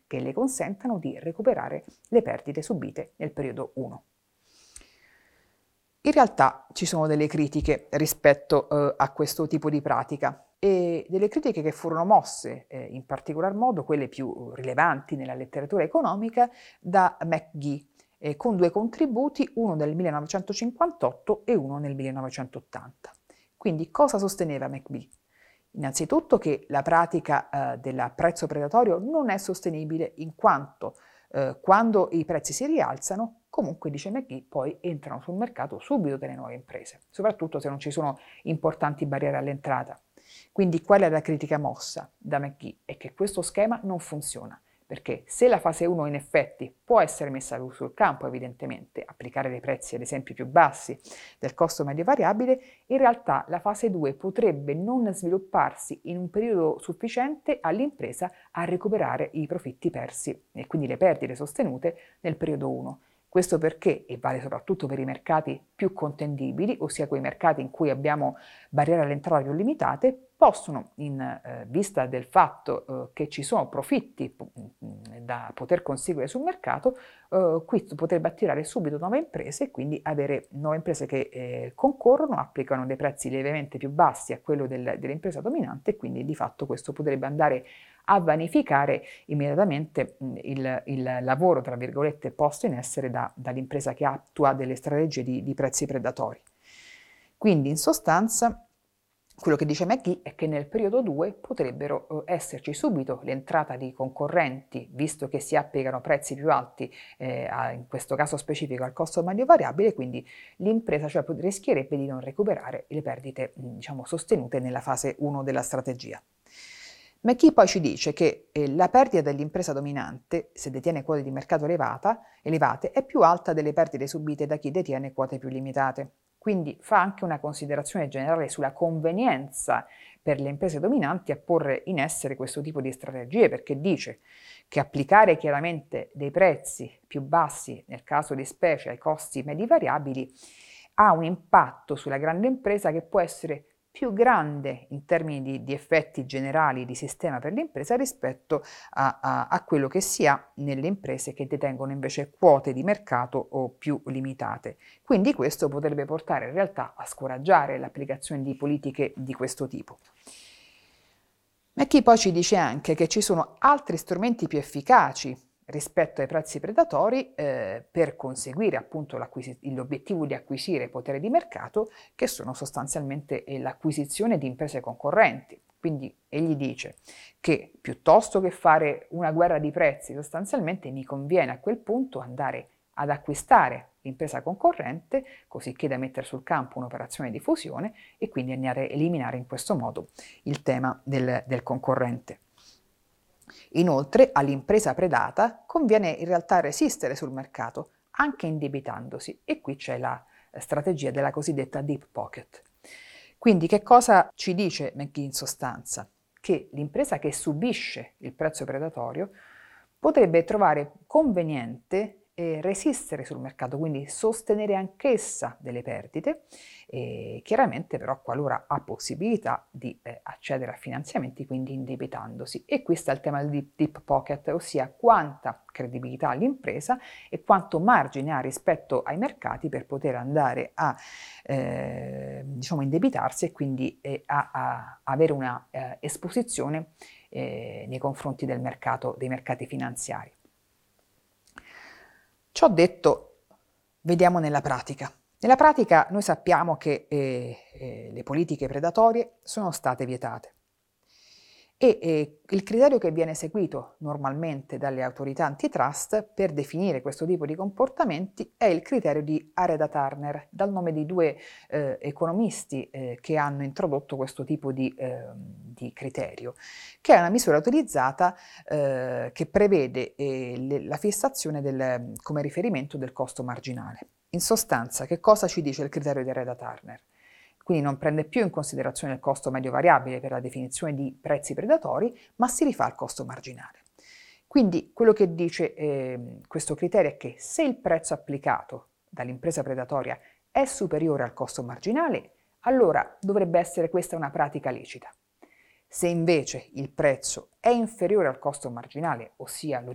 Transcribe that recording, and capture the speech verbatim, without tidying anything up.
che le consentano di recuperare le perdite subite nel periodo uno. In realtà ci sono delle critiche rispetto eh, a questo tipo di pratica e delle critiche che furono mosse, eh, in particolar modo quelle più rilevanti nella letteratura economica, da McGee, eh, con due contributi, uno nel millenovecentocinquantotto e uno nel millenovecentottanta. Quindi cosa sosteneva McGee? Innanzitutto che la pratica eh, del prezzo predatorio non è sostenibile in quanto eh, quando i prezzi si rialzano, comunque, dice McGee, poi entrano sul mercato subito delle nuove imprese, soprattutto se non ci sono importanti barriere all'entrata. Quindi qual è la critica mossa da McGee? È che questo schema non funziona, perché se la fase uno in effetti può essere messa sul campo, evidentemente, applicare dei prezzi ad esempio più bassi del costo medio variabile, in realtà la fase due potrebbe non svilupparsi in un periodo sufficiente all'impresa a recuperare i profitti persi e quindi le perdite sostenute nel periodo uno. Questo perché, e vale soprattutto per i mercati più contendibili, ossia quei mercati in cui abbiamo barriere all'entrata più limitate, possono, in eh, vista del fatto eh, che ci sono profitti mh, da poter conseguire sul mercato, eh, questo potrebbe attirare subito nuove imprese e quindi avere nuove imprese che eh, concorrono, applicano dei prezzi lievemente più bassi a quello del, dell'impresa dominante e quindi di fatto questo potrebbe andare a vanificare immediatamente il, il lavoro, tra virgolette, posto in essere da, dall'impresa che attua delle strategie di, di prezzi predatori. Quindi, in sostanza, quello che dice McGee è che nel periodo due potrebbero eh, esserci subito l'entrata di concorrenti, visto che si applicano prezzi più alti, eh, a, in questo caso specifico al costo medio variabile, quindi l'impresa cioè, rischierebbe di non recuperare le perdite diciamo, sostenute nella fase uno della strategia. McGee poi ci dice che eh, la perdita dell'impresa dominante, se detiene quote di mercato elevata, elevate, è più alta delle perdite subite da chi detiene quote più limitate. Quindi fa anche una considerazione generale sulla convenienza per le imprese dominanti a porre in essere questo tipo di strategie, perché dice che applicare chiaramente dei prezzi più bassi, nel caso di specie ai costi medi variabili, ha un impatto sulla grande impresa che può essere più grande in termini di, di effetti generali di sistema per l'impresa rispetto a, a, a quello che si ha nelle imprese che detengono invece quote di mercato o più limitate. Quindi questo potrebbe portare in realtà a scoraggiare l'applicazione di politiche di questo tipo. McGee poi ci dice anche che ci sono altri strumenti più efficaci rispetto ai prezzi predatori eh, per conseguire appunto l'obiettivo di acquisire potere di mercato, che sono sostanzialmente eh, l'acquisizione di imprese concorrenti. Quindi egli dice che piuttosto che fare una guerra di prezzi, sostanzialmente mi conviene a quel punto andare ad acquistare l'impresa concorrente, così che da mettere sul campo un'operazione di fusione e quindi andare a eliminare in questo modo il tema del, del concorrente. Inoltre, all'impresa predata conviene in realtà resistere sul mercato, anche indebitandosi, e qui c'è la strategia della cosiddetta deep pocket. Quindi che cosa ci dice McGee in sostanza? Che l'impresa che subisce il prezzo predatorio potrebbe trovare conveniente eh, resistere sul mercato, quindi sostenere anch'essa delle perdite, e chiaramente però qualora ha possibilità di eh, accedere a finanziamenti, quindi indebitandosi. E qui sta il tema del deep pocket, ossia quanta credibilità ha l'impresa e quanto margine ha rispetto ai mercati per poter andare a eh, diciamo indebitarsi e quindi eh, a, a avere una eh, esposizione eh, nei confronti del mercato, dei mercati finanziari. Ciò detto, vediamo nella pratica. Nella pratica noi sappiamo che eh, eh, le politiche predatorie sono state vietate e eh, il criterio che viene seguito normalmente dalle autorità antitrust per definire questo tipo di comportamenti è il criterio di Areda-Turner, dal nome di due eh, economisti eh, che hanno introdotto questo tipo di, eh, di criterio, che è una misura utilizzata eh, che prevede eh, le, la fissazione del, come riferimento del costo marginale. In sostanza, che cosa ci dice il criterio di Areda-Turner? Quindi non prende più in considerazione il costo medio variabile per la definizione di prezzi predatori, ma si rifà al costo marginale. Quindi quello che dice eh, questo criterio è che se il prezzo applicato dall'impresa predatoria è superiore al costo marginale, allora dovrebbe essere questa una pratica lecita. Se invece il prezzo è inferiore al costo marginale, ossia lo